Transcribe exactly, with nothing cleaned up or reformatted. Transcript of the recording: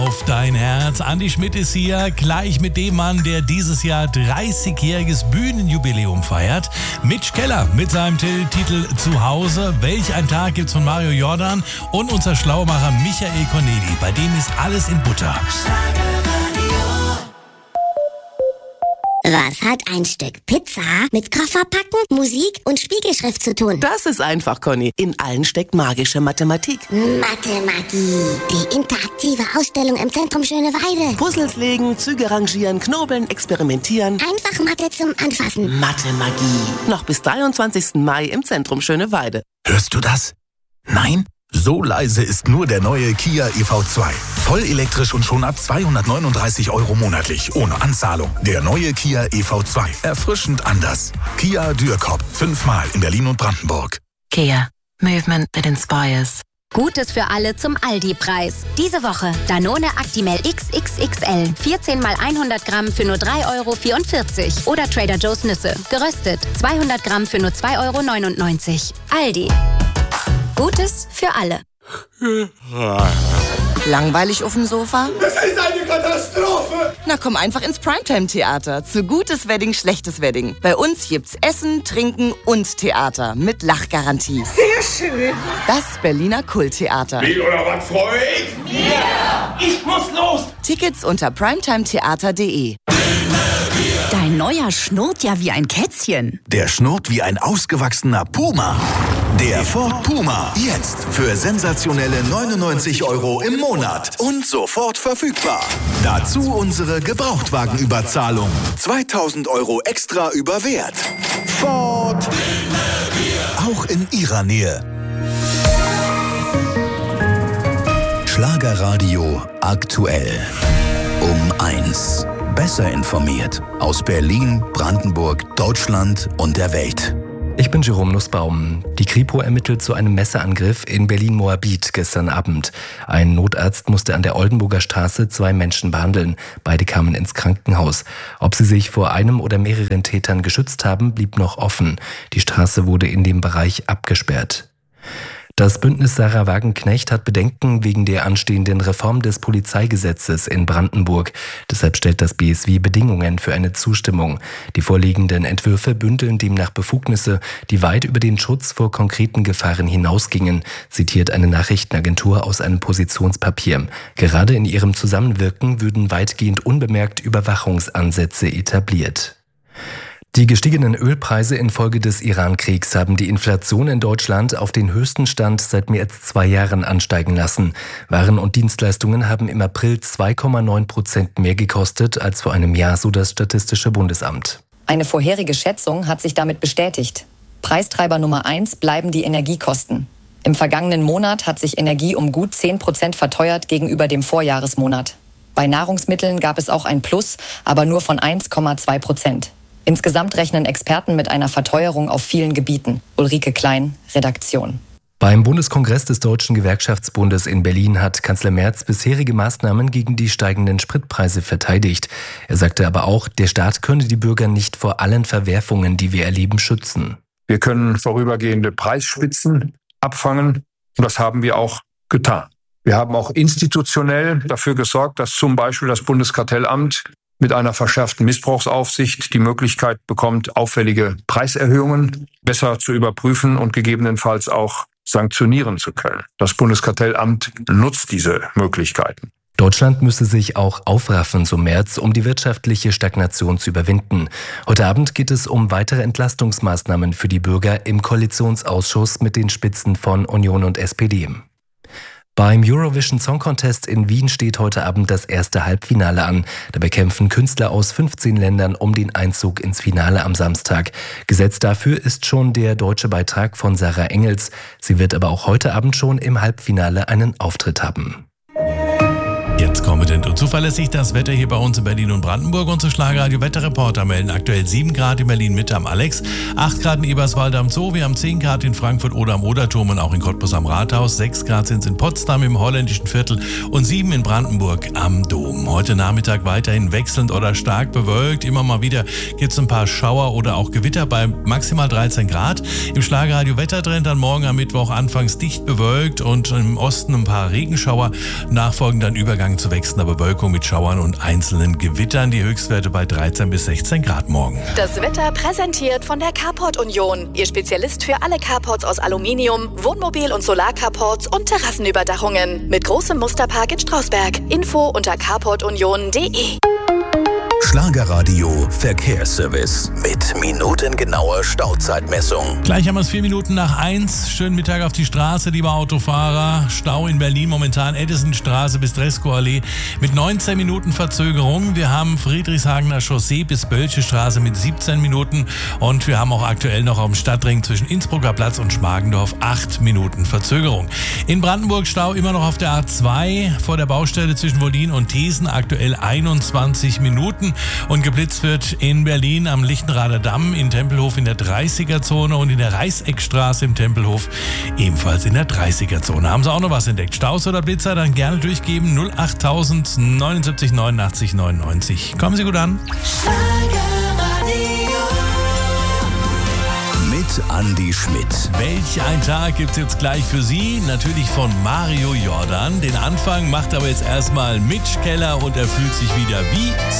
Auf dein Herz. Andi Schmidt ist hier, gleich mit dem Mann, der dieses Jahr dreißigjähriges Bühnenjubiläum feiert. Mitch Keller mit seinem T- Titel Zuhause. Welch ein Tag gibt's von Mario Jordan und unser Schlaumacher Michael Corneli. Bei dem ist alles in Butter. Was hat ein Stück Pizza mit Kofferpacken, Musik und Spiegelschrift zu tun? Das ist einfach, Conny. In allen steckt magische Mathematik. Mathe Magie. Die interaktive Ausstellung im Zentrum Schöneweide. Puzzles legen, Züge rangieren, knobeln, experimentieren. Einfach Mathe zum Anfassen. Mathe Magie. Noch bis dreiundzwanzigsten Mai im Zentrum Schöneweide. Hörst du das? Nein? So leise ist nur der neue Kia E V zwei. Voll elektrisch und schon ab zweihundertneununddreißig Euro monatlich, ohne Anzahlung. Der neue Kia E V zwei. Erfrischend anders. Kia Dürkop. Fünfmal in Berlin und Brandenburg. Kia. Movement that inspires. Gutes für alle zum Aldi-Preis. Diese Woche Danone Actimel X X X L. vierzehn mal hundert Gramm für nur drei Euro vierundvierzig. Oder Trader Joe's Nüsse. Geröstet. zweihundert Gramm für nur zwei Euro neunundneunzig. Aldi. Gutes für alle. Langweilig auf dem Sofa? Das ist eine Katastrophe! Na komm einfach ins Primetime-Theater. Zu gutes Wedding, schlechtes Wedding. Bei uns gibt's Essen, Trinken und Theater mit Lachgarantie. Sehr schön! Das Berliner Kulttheater. Wie oder was freu ich? Ja! Ich muss los! Tickets unter primetimetheater punkt de. Dein neuer schnurrt ja wie ein Kätzchen. Der schnurrt wie ein ausgewachsener Puma. Der Ford Puma. Jetzt für sensationelle neunundneunzig Euro im Monat. Und sofort verfügbar. Dazu unsere Gebrauchtwagenüberzahlung. zweitausend Euro extra über Wert. Ford. Auch in Ihrer Nähe. Schlagerradio aktuell. Um eins. Besser informiert. Aus Berlin, Brandenburg, Deutschland und der Welt. Ich bin Jerome Nussbaum. Die Kripo ermittelt zu einem Messerangriff in Berlin-Moabit gestern Abend. Ein Notarzt musste an der Oldenburger Straße zwei Menschen behandeln. Beide kamen ins Krankenhaus. Ob sie sich vor einem oder mehreren Tätern geschützt haben, blieb noch offen. Die Straße wurde in dem Bereich abgesperrt. Das Bündnis Sarah Wagenknecht hat Bedenken wegen der anstehenden Reform des Polizeigesetzes in Brandenburg. Deshalb stellt das B S W Bedingungen für eine Zustimmung. Die vorliegenden Entwürfe bündeln demnach Befugnisse, die weit über den Schutz vor konkreten Gefahren hinausgingen, zitiert eine Nachrichtenagentur aus einem Positionspapier. Gerade in ihrem Zusammenwirken würden weitgehend unbemerkt Überwachungsansätze etabliert. Die gestiegenen Ölpreise infolge des Iran-Kriegs haben die Inflation in Deutschland auf den höchsten Stand seit mehr als zwei Jahren ansteigen lassen. Waren und Dienstleistungen haben im April zwei Komma neun Prozent mehr gekostet als vor einem Jahr, so das Statistische Bundesamt. Eine vorherige Schätzung hat sich damit bestätigt. Preistreiber Nummer eins bleiben die Energiekosten. Im vergangenen Monat hat sich Energie um gut zehn Prozent verteuert gegenüber dem Vorjahresmonat. Bei Nahrungsmitteln gab es auch ein Plus, aber nur von eins Komma zwei Prozent. Insgesamt rechnen Experten mit einer Verteuerung auf vielen Gebieten. Ulrike Klein, Redaktion. Beim Bundeskongress des Deutschen Gewerkschaftsbundes in Berlin hat Kanzler Merz bisherige Maßnahmen gegen die steigenden Spritpreise verteidigt. Er sagte aber auch, der Staat könne die Bürger nicht vor allen Verwerfungen, die wir erleben, schützen. Wir können vorübergehende Preisspitzen abfangen und das haben wir auch getan. Wir haben auch institutionell dafür gesorgt, dass zum Beispiel das Bundeskartellamt mit einer verschärften Missbrauchsaufsicht die Möglichkeit bekommt, auffällige Preiserhöhungen besser zu überprüfen und gegebenenfalls auch sanktionieren zu können. Das Bundeskartellamt nutzt diese Möglichkeiten. Deutschland müsse sich auch aufraffen, so Merz, um die wirtschaftliche Stagnation zu überwinden. Heute Abend geht es um weitere Entlastungsmaßnahmen für die Bürger im Koalitionsausschuss mit den Spitzen von Union und S P D. Beim Eurovision Song Contest in Wien steht heute Abend das erste Halbfinale an. Dabei kämpfen Künstler aus fünfzehn Ländern um den Einzug ins Finale am Samstag. Gesetzt dafür ist schon der deutsche Beitrag von Sarah Engels. Sie wird aber auch heute Abend schon im Halbfinale einen Auftritt haben. Jetzt kommen wir denn dazu. Zuverlässig das Wetter hier bei uns in Berlin und Brandenburg. Unsere Schlagerradio-Wetterreporter melden aktuell sieben Grad in Berlin-Mitte am Alex, acht Grad in Eberswalde am Zoo, wir haben zehn Grad in Frankfurt oder am Oderturm und auch in Cottbus am Rathaus, sechs Grad sind es in Potsdam im holländischen Viertel und sieben in Brandenburg am Dom. Heute Nachmittag weiterhin wechselnd oder stark bewölkt. Immer mal wieder gibt es ein paar Schauer oder auch Gewitter bei maximal dreizehn Grad. Im Schlagerradio-Wettertrend dann morgen am Mittwoch anfangs dicht bewölkt und im Osten ein paar Regenschauer. Nachfolgend dann Übergang zu wechselnder Bewölkung mit Schauern und einzelnen Gewittern. Die Höchstwerte bei dreizehn bis sechzehn Grad morgen. Das Wetter präsentiert von der Carport Union. Ihr Spezialist für alle Carports aus Aluminium, Wohnmobil- und Solarcarports und Terrassenüberdachungen. Mit großem Musterpark in Strausberg. Info unter carport union punkt de. Schlagerradio Verkehrsservice mit minutengenauer Stauzeitmessung. Gleich haben wir es vier Minuten nach eins. Schönen Mittag auf die Straße, liebe Autofahrer. Stau in Berlin momentan, Edisonstraße bis Dreskoallee mit neunzehn Minuten Verzögerung. Wir haben Friedrichshagener Chaussee bis Bölsche Straße mit siebzehn Minuten und wir haben auch aktuell noch auf dem Stadtring zwischen Innsbrucker Platz und Schmargendorf acht Minuten Verzögerung. In Brandenburg Stau immer noch auf der A zwei vor der Baustelle zwischen Wollin und Thesen, aktuell einundzwanzig Minuten. Und geblitzt wird in Berlin am Lichtenrader Damm, in Tempelhof in der dreißiger-Zone und in der Reichseckstraße im Tempelhof ebenfalls in der dreißiger-Zone. Haben Sie auch noch was entdeckt? Staus oder Blitzer? Dann gerne durchgeben. null achttausend neunundsiebzig neunundachtzig neunundneunzig. Kommen Sie gut an. Mit Andi Schmidt. Welch ein Tag gibt's jetzt gleich für Sie? Natürlich von Mario Jordan. Den Anfang macht aber jetzt erstmal Mitch Keller und er fühlt sich wieder wie